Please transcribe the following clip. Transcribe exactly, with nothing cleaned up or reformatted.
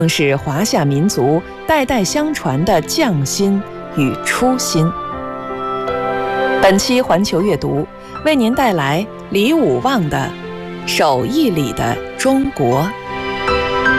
更是华夏民族代代相传的匠心与初心。本期环球阅读为您带来李武旺的《手艺里的中国》。